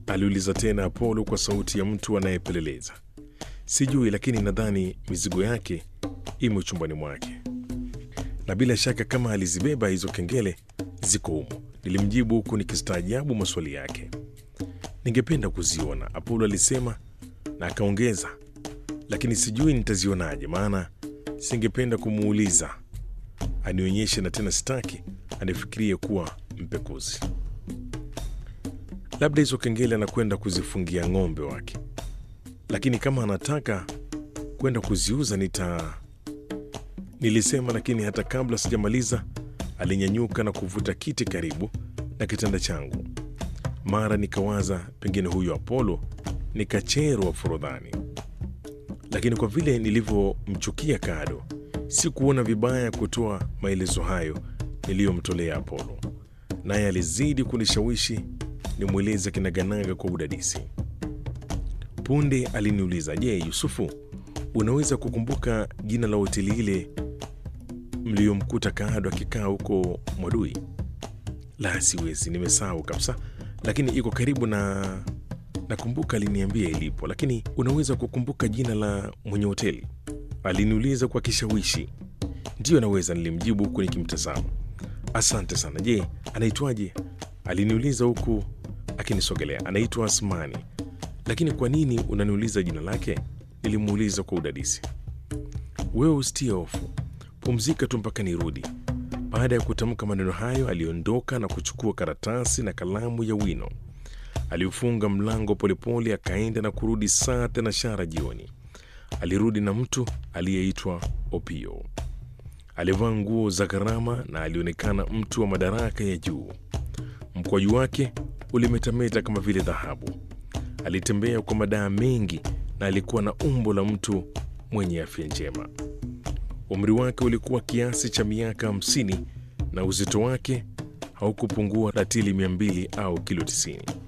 aliuliza tena Apollo kwa sauti ya mtu anayepeleleza. Sijui, lakini nadhani mizigo yake imo chumbani mwake, na bila shaka kama alizibeba hizo kengele ziko humo, nilimjibu huku nikistaajabu maswali yake. Ningependa kuziona, Apollo alisema, na akaongeza, lakini sijui nitazionaje, maana singependa kumuuliza anionyeshe, na tena sitaki anifikirie kuwa mpekuzi. Labda hizo kengele anakwenda kuzifungia ng'ombe wake, lakini kama anataka kwenda kuziuza nilisema, lakini hata kabla sijamaliza alinyanyuka na kuvuta kiti karibu na kitanda changu. Mara nikawaza pengine huyo Apollo ni kachero wa Forodhani, lakini kwa vile nilivyomchukia Kado sikuona vibaya kutoa maelezo hayo niliyomtolea Apollo, naye alizidi kunishawishi nimweleze kinaganaga kwa udadisi. Punde aliniuliza, je, Yusufu, unaweza kukumbuka jina la hoteli ile mliyomkuta Kado akikaa huko Mwadui? La, siwezi, nimesahau kabisa, lakini iko karibu na nakumbuka aliniambia ilipo. Lakini unaweza kukumbuka jina la mwenye hoteli? Aliniuliza kwa kishawishi. Ndiyo naweza, nilimjibu huku nikimtazama. Asante sana. Je, anaitwaje? Aliniuliza huku akinisogelea. Anaitwa Asmani. Lakini kwa nini unaniuliza jina lake? Nilimuuliza kwa udadisi. Wewe usitie hofu, pumzika tu mpaka nirudi. Baada ya kutamka maneno hayo, aliondoka na kuchukua karatasi na kalamu ya wino. Aliufunga mlango polepole, akaenda na kurudi saa tena shara jioni. Alirudi na mtu aliyeitwa Opio. Alivaa nguo za gharama na alionekana mtu wa madaraka ya juu. Mkwaju wake ulimetameta kama vile dhahabu. Alitembea kwa madaa mengi na alikuwa na umbo la mtu mwenye afya njema. Umri wake ulikuwa kiasi cha miaka 50 na uzito wake haukupungua ratili 200 au kilo 90.